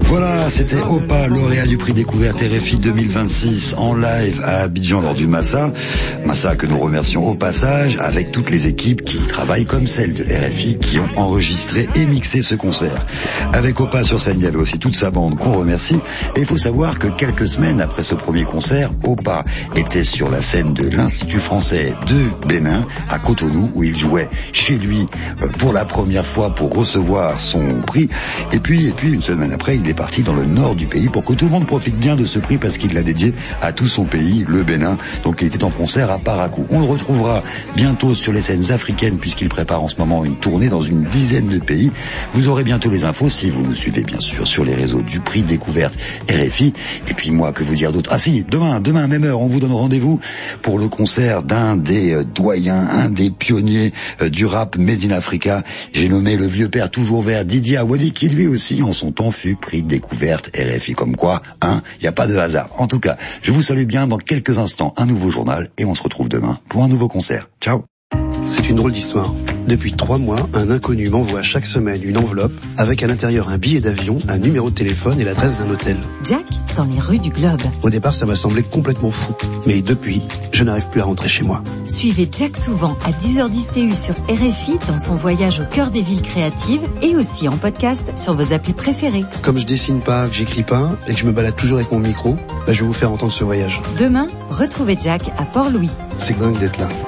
Voilà, c'était Opa, lauréat du prix Découverte RFI 2026 en live à Abidjan lors du Massa. Massa que nous remercions au passage avec toutes les équipes qui travaillent comme celle de RFI qui ont enregistré et mixé ce concert. Avec Opa sur scène, il y avait aussi toute sa bande qu'on remercie. Et il faut savoir que quelques semaines après ce premier concert, Opa était sur la scène de l'Institut français de Bénin à Cotonou où il jouait chez lui pour la première fois pour recevoir son prix. Et puis une semaine après, il est parti dans le nord du pays pour que tout le monde profite bien de ce prix parce qu'il l'a dédié à tout son pays, le Bénin. Donc il était en concert à Parakou. On le retrouvera bientôt sur les scènes africaines puisqu'il prépare en ce moment une tournée dans une dizaine de pays. Vous aurez bientôt les infos si vous nous suivez bien sûr sur les réseaux du prix Découverte RFI. Et puis moi, que vous dire d'autre? Ah si, demain, même heure, on vous donne rendez-vous pour le concert d'un des doyens, un des pionniers du rap Made in Africa. J'ai nommé le vieux père toujours vert Didier Awadi qui lui aussi en son temps fut prix Découverte RFI. Comme quoi, il n'y a pas de hasard. En tout cas, je vous salue bien. Dans quelques instants, un nouveau journal et on se retrouve demain pour un nouveau concert. Ciao. C'est une drôle d'histoire. Depuis 3 mois, un inconnu m'envoie chaque semaine une enveloppe avec à l'intérieur un billet d'avion, un numéro de téléphone et l'adresse d'un hôtel. Jack, dans les rues du Globe. Au départ, ça m'a semblé complètement fou. Mais depuis, je n'arrive plus à rentrer chez moi. Suivez Jack souvent à 10h10 TU sur RFI dans son voyage au cœur des villes créatives et aussi en podcast sur vos applis préférées. Comme je dessine pas, que j'écris pas et que je me balade toujours avec mon micro, je vais vous faire entendre ce voyage. Demain, retrouvez Jack à Port-Louis. C'est dingue d'être là.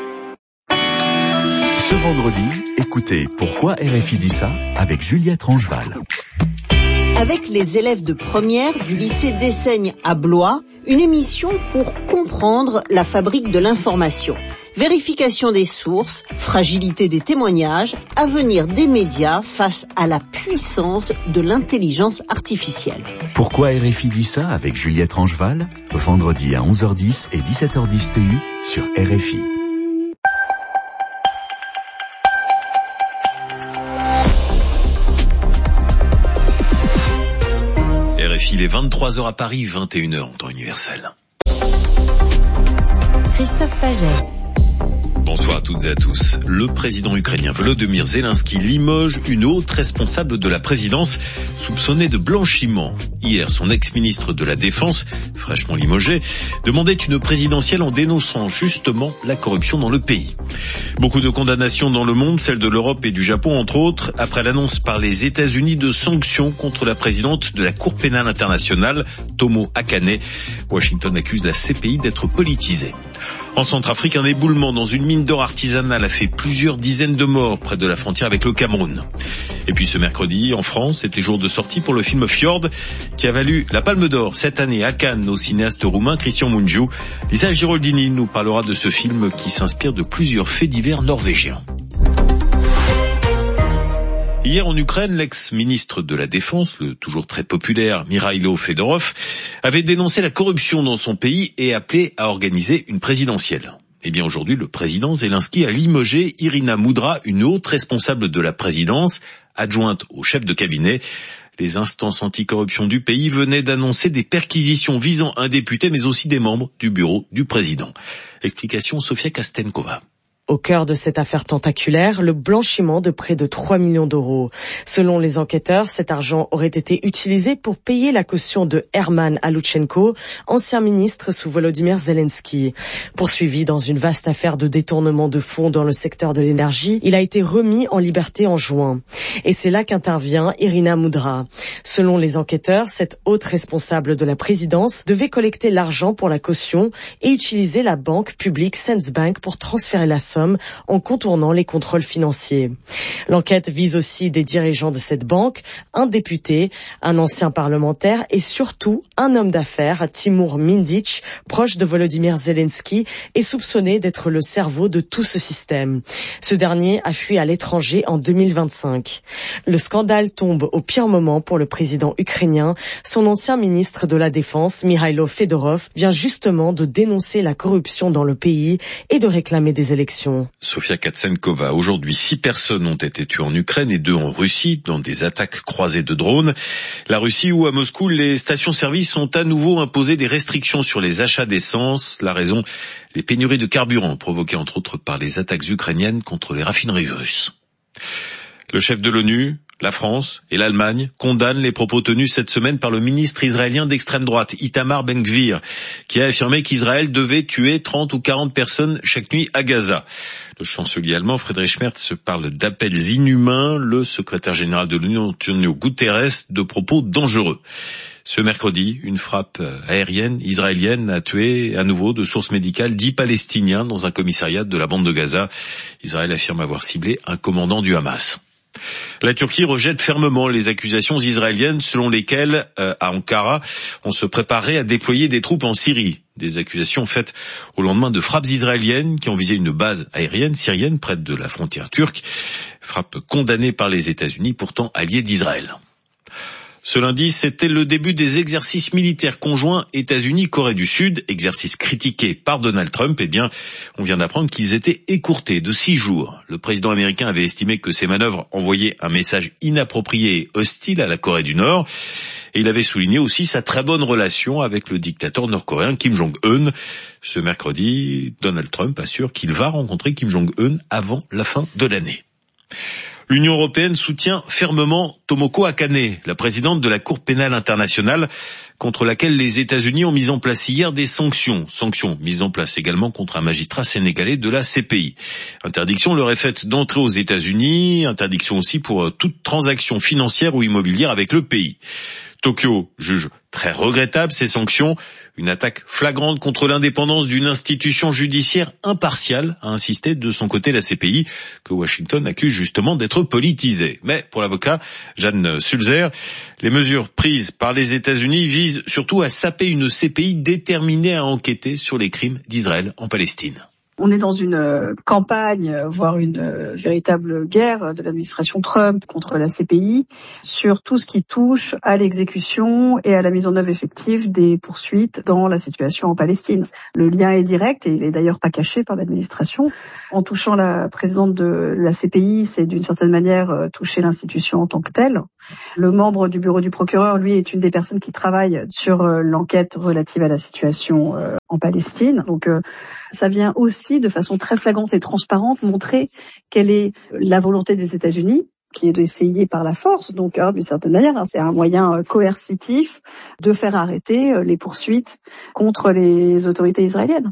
Ce vendredi, écoutez Pourquoi RFI dit ça avec Juliette Rangeval. Avec les élèves de première du lycée d'Essaigne à Blois, une émission pour comprendre la fabrique de l'information. Vérification des sources, fragilité des témoignages, avenir des médias face à la puissance de l'intelligence artificielle. Pourquoi RFI dit ça avec Juliette Rangeval, vendredi à 11h10 et 17h10 TU sur RFI. Il est 23h à Paris, 21h en temps universel. Christophe Paget. Bonsoir à toutes et à tous. Le président ukrainien Volodymyr Zelensky limoge une haute responsable de la présidence soupçonnée de blanchiment. Hier, son ex-ministre de la Défense, fraîchement limogé, demandait une présidentielle en dénonçant justement la corruption dans le pays. Beaucoup de condamnations dans le monde, celles de l'Europe et du Japon entre autres, après l'annonce par les États-Unis de sanctions contre la présidente de la Cour pénale internationale, Tomo Akane. Washington accuse la CPI d'être politisée. En Centrafrique, un éboulement dans une mine d'or artisanale a fait plusieurs dizaines de morts près de la frontière avec le Cameroun. Et puis ce mercredi, en France, c'était jour de sortie pour le film Fjord, qui a valu la Palme d'Or cette année à Cannes au cinéaste roumain Cristian Mungiu. Lisa Giraldini nous parlera de ce film qui s'inspire de plusieurs faits divers norvégiens. Hier en Ukraine, l'ex-ministre de la Défense, le toujours très populaire Mikhailo Fedorov, avait dénoncé la corruption dans son pays et appelé à organiser une présidentielle. Eh bien aujourd'hui, le président Zelensky a limogé Irina Moudra, une haute responsable de la présidence, adjointe au chef de cabinet. Les instances anticorruption du pays venaient d'annoncer des perquisitions visant un député mais aussi des membres du bureau du président. Explication Sofia Kastenkova. Au cœur de cette affaire tentaculaire, le blanchiment de près de 3 millions d'euros. Selon les enquêteurs, cet argent aurait été utilisé pour payer la caution de Herman Aluchenko, ancien ministre sous Volodymyr Zelensky. Poursuivi dans une vaste affaire de détournement de fonds dans le secteur de l'énergie, il a été remis en liberté en juin. Et c'est là qu'intervient Irina Moudra. Selon les enquêteurs, cette haute responsable de la présidence devait collecter l'argent pour la caution et utiliser la banque publique Sensbank pour transférer la somme en contournant les contrôles financiers. L'enquête vise aussi des dirigeants de cette banque, un député, un ancien parlementaire et surtout un homme d'affaires, Timur Mindic, proche de Volodymyr Zelensky et soupçonné d'être le cerveau de tout ce système. Ce dernier a fui à l'étranger en 2025. Le scandale tombe au pire moment pour le président ukrainien. Son ancien ministre de la Défense, Mikhailo Fedorov, vient justement de dénoncer la corruption dans le pays et de réclamer des élections. Sofia Katsenkova. Aujourd'hui, 6 personnes ont été tuées en Ukraine et 2 en Russie dans des attaques croisées de drones. La Russie où à Moscou, les stations-service ont à nouveau imposé des restrictions sur les achats d'essence. La raison, les pénuries de carburant provoquées entre autres par les attaques ukrainiennes contre les raffineries russes. Le chef de l'ONU, La France et l'Allemagne condamnent les propos tenus cette semaine par le ministre israélien d'extrême droite, Itamar Ben-Gvir, qui a affirmé qu'Israël devait tuer 30 ou 40 personnes chaque nuit à Gaza. Le chancelier allemand Friedrich Merz parle d'appels inhumains, le secrétaire général de l'ONU Antonio Guterres de propos dangereux. Ce mercredi, une frappe aérienne israélienne a tué à nouveau, de sources médicales, 10 Palestiniens dans un commissariat de la bande de Gaza. Israël affirme avoir ciblé un commandant du Hamas. La Turquie rejette fermement les accusations israéliennes selon lesquelles, à Ankara, on se préparait à déployer des troupes en Syrie. Des accusations faites au lendemain de frappes israéliennes qui ont visé une base aérienne syrienne près de la frontière turque. Frappes condamnées par les États-Unis, pourtant alliés d'Israël. Ce lundi, c'était le début des exercices militaires conjoints États-Unis-Corée du Sud, exercices critiqués par Donald Trump. Eh bien, on vient d'apprendre qu'ils étaient écourtés de 6 jours. Le président américain avait estimé que ces manœuvres envoyaient un message inapproprié et hostile à la Corée du Nord. Et il avait souligné aussi sa très bonne relation avec le dictateur nord-coréen Kim Jong-un. Ce mercredi, Donald Trump assure qu'il va rencontrer Kim Jong-un avant la fin de l'année. L'Union européenne soutient fermement Tomoko Akane, la présidente de la Cour pénale internationale, contre laquelle les États-Unis ont mis en place hier des sanctions. Sanctions mises en place également contre un magistrat sénégalais de la CPI. Interdiction leur est faite d'entrer aux États-Unis, interdiction aussi pour toute transaction financière ou immobilière avec le pays. Tokyo juge très regrettable ces sanctions, une attaque flagrante contre l'indépendance d'une institution judiciaire impartiale, a insisté de son côté la CPI, que Washington accuse justement d'être politisée. Mais pour l'avocat Jan Sulzer, les mesures prises par les États-Unis visent surtout à saper une CPI déterminée à enquêter sur les crimes d'Israël en Palestine. On est dans une campagne, voire une véritable guerre de l'administration Trump contre la CPI sur tout ce qui touche à l'exécution et à la mise en œuvre effective des poursuites dans la situation en Palestine. Le lien est direct et il est d'ailleurs pas caché par l'administration. En touchant la présidente de la CPI, c'est d'une certaine manière toucher l'institution en tant que telle. Le membre du bureau du procureur, lui, est une des personnes qui travaille sur l'enquête relative à la situation en Palestine. Donc ça vient aussi de façon très flagrante et transparente montrer quelle est la volonté des États-Unis, qui est d'essayer par la force, donc d'une certaine manière, c'est un moyen coercitif de faire arrêter les poursuites contre les autorités israéliennes.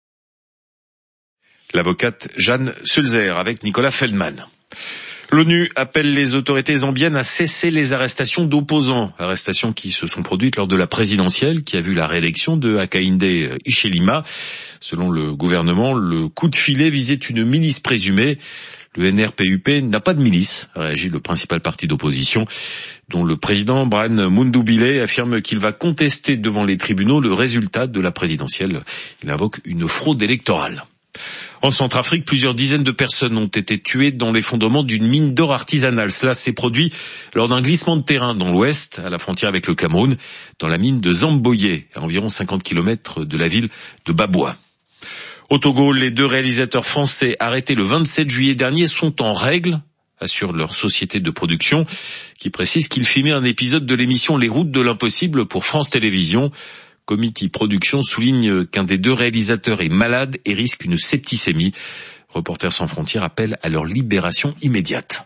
L'avocate Jeanne Sulzer avec Nicolas Feldman. L'ONU appelle les autorités zambiennes à cesser les arrestations d'opposants. Arrestations qui se sont produites lors de la présidentielle qui a vu la réélection de Hakainde Hichilema. Selon le gouvernement, le coup de filet visait une milice présumée. Le NRPUP n'a pas de milice, a réagi le principal parti d'opposition, dont le président Brian Mundubile affirme qu'il va contester devant les tribunaux le résultat de la présidentielle. Il invoque une fraude électorale. En Centrafrique, plusieurs dizaines de personnes ont été tuées dans l'effondrement d'une mine d'or artisanale. Cela s'est produit lors d'un glissement de terrain dans l'ouest, à la frontière avec le Cameroun, dans la mine de Zamboye, à environ 50 km de la ville de Baboua. Au Togo, les 2 réalisateurs français arrêtés le 27 juillet dernier sont en règle, assure leur société de production, qui précise qu'ils filmaient un épisode de l'émission Les Routes de l'Impossible pour France Télévisions. Comity Productions souligne qu'un des 2 réalisateurs est malade et risque une septicémie. Reporters sans frontières appellent à leur libération immédiate.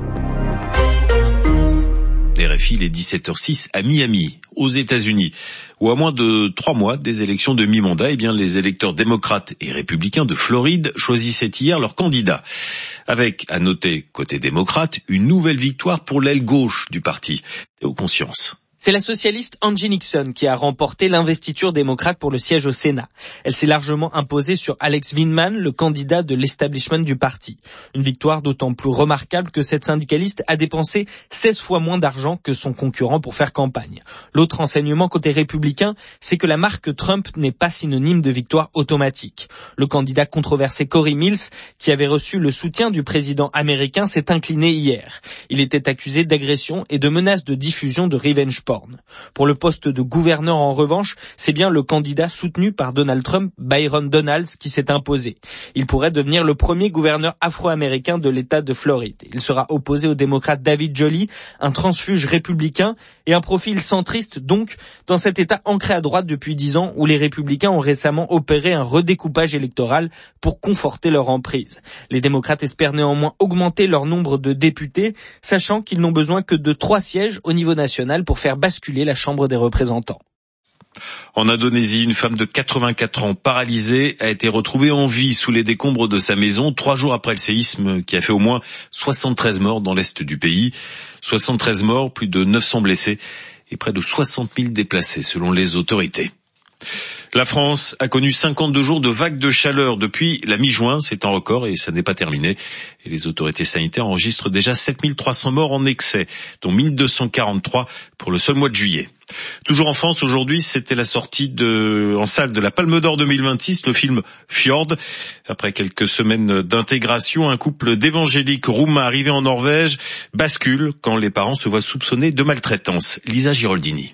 RFI, il est 17h06 à Miami, aux États-Unis, où à moins de 3 mois des élections de mi-mandat, les électeurs démocrates et républicains de Floride choisissaient hier leur candidat. Avec, à noter, côté démocrate, une nouvelle victoire pour l'aile gauche du parti. Et aux consciences. C'est la socialiste Angie Nixon qui a remporté l'investiture démocrate pour le siège au Sénat. Elle s'est largement imposée sur Alex Vindman, le candidat de l'establishment du parti. Une victoire d'autant plus remarquable que cette syndicaliste a dépensé 16 fois moins d'argent que son concurrent pour faire campagne. L'autre enseignement côté républicain, c'est que la marque Trump n'est pas synonyme de victoire automatique. Le candidat controversé Cory Mills, qui avait reçu le soutien du président américain, s'est incliné hier. Il était accusé d'agression et de menace de diffusion de revenge porn. Osborne. Pour le poste de gouverneur, en revanche, c'est bien le candidat soutenu par Donald Trump, Byron Donalds, qui s'est imposé. Il pourrait devenir le premier gouverneur afro-américain de l'État de Floride. Il sera opposé au démocrate David Joly, un transfuge républicain et un profil centriste donc dans cet État ancré à droite depuis 10 ans où les républicains ont récemment opéré un redécoupage électoral pour conforter leur emprise. Les démocrates espèrent néanmoins augmenter leur nombre de députés, sachant qu'ils n'ont besoin que de 3 sièges au niveau national pour faire basculer la Chambre des représentants. En Indonésie, une femme de 84 ans paralysée a été retrouvée en vie sous les décombres de sa maison 3 jours après le séisme qui a fait au moins 73 morts dans l'est du pays. 73 morts, plus de 900 blessés et près de 60 000 déplacés selon les autorités. La France a connu 52 jours de vagues de chaleur depuis la mi-juin. C'est un record et ça n'est pas terminé. Et les autorités sanitaires enregistrent déjà 7300 morts en excès, dont 1243 pour le seul mois de juillet. Toujours en France, aujourd'hui, c'était la sortie en salle de la Palme d'Or 2026, le film Fjord. Après quelques semaines d'intégration, un couple d'évangéliques roumains arrivés en Norvège bascule quand les parents se voient soupçonnés de maltraitance. Lisa Giraldini.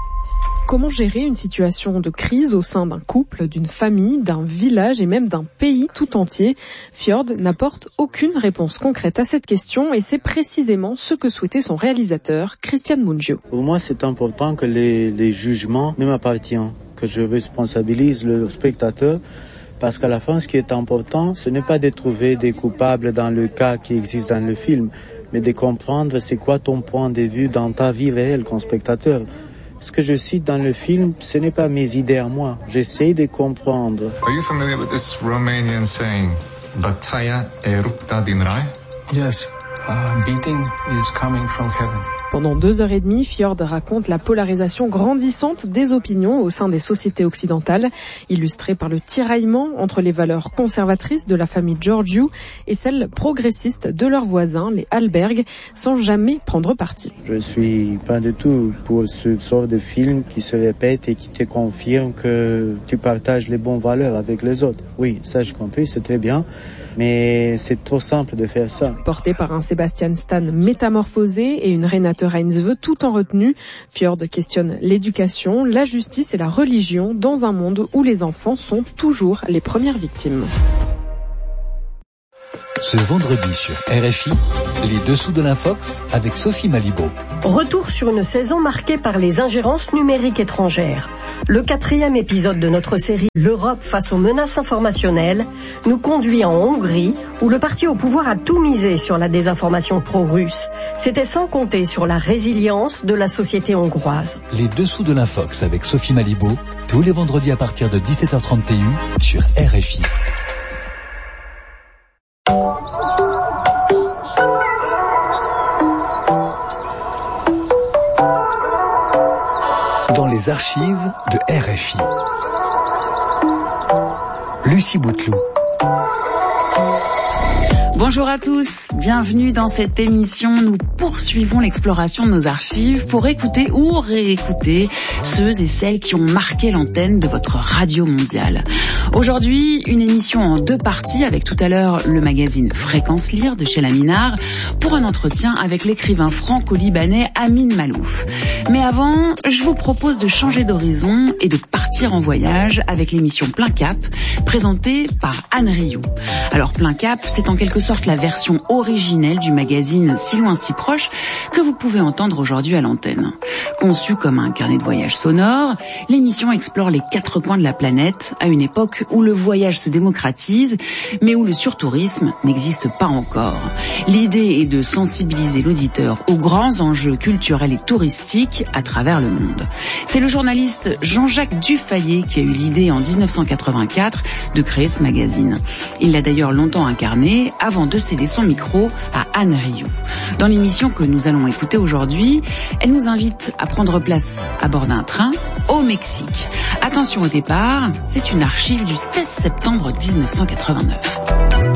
Comment gérer une situation de crise au sein d'un couple, d'une famille, d'un village et même d'un pays tout entier? Fjord n'apporte aucune réponse concrète à cette question et c'est précisément ce que souhaitait son réalisateur, Christian Mungiu. Pour moi, c'est important que les jugements ne m'appartiennent, que je responsabilise le spectateur. Parce qu'à la fin, ce qui est important, ce n'est pas de trouver des coupables dans le cas qui existe dans le film, mais de comprendre c'est quoi ton point de vue dans ta vie réelle comme spectateur. Ce que je cite dans le film, ce n'est pas mes idées à moi. J'essaie de comprendre. Are you familiar with this Romanian saying, "Bătaia e rupta din rai"? Yes, beating is coming from heaven. Pendant 2h30, Fjord raconte la polarisation grandissante des opinions au sein des sociétés occidentales, illustrée par le tiraillement entre les valeurs conservatrices de la famille Georgiou et celles progressistes de leurs voisins, les Alberg, sans jamais prendre parti. Je suis pas du tout pour ce genre de film qui se répète et qui te confirme que tu partages les bonnes valeurs avec les autres. Oui, ça je compris, c'est très bien. Mais c'est trop simple de faire ça. Porté par un Sebastian Stan métamorphosé et une Renate Reinsve tout en retenue, Fjord questionne l'éducation, la justice et la religion dans un monde où les enfants sont toujours les premières victimes. Ce vendredi sur RFI, les dessous de l'Infox avec Sophie Malibaud. Retour sur une saison marquée par les ingérences numériques étrangères. Le 4e épisode de notre série L'Europe face aux menaces informationnelles nous conduit en Hongrie où le parti au pouvoir a tout misé sur la désinformation pro-russe. C'était sans compter sur la résilience de la société hongroise. Les dessous de l'Infox avec Sophie Malibaud, tous les vendredis à partir de 17h30 TU sur RFI. Dans les archives de RFI. Lucie Bouteloup. Bonjour à tous, bienvenue dans cette émission. Nous poursuivons l'exploration de nos archives pour écouter ou réécouter ceux et celles qui ont marqué l'antenne de votre radio mondiale. Aujourd'hui, une émission en 2 parties avec tout à l'heure le magazine Fréquence Lire de Sheila Minard pour un entretien avec l'écrivain franco-libanais Amin Malouf. Mais avant, je vous propose de changer d'horizon et de partir en voyage avec l'émission Plein Cap présentée par Anne Rioux. Alors Plein Cap, c'est en quelque sorte la version originelle du magazine Si loin si proche que vous pouvez entendre aujourd'hui à l'antenne. Conçue comme un carnet de voyage sonore, l'émission explore les 4 coins de la planète à une époque où le voyage se démocratise, mais où le surtourisme n'existe pas encore. L'idée est de sensibiliser l'auditeur aux grands enjeux culturels et touristiques à travers le monde. C'est le journaliste Jean-Jacques Dufayet qui a eu l'idée en 1984 de créer ce magazine. Il l'a d'ailleurs longtemps incarné avant de céder son micro à Anne Rioux. Dans l'émission que nous allons écouter aujourd'hui, elle nous invite à prendre place à bord d'un train au Mexique. Attention au départ, c'est une archive du 16 septembre 1989.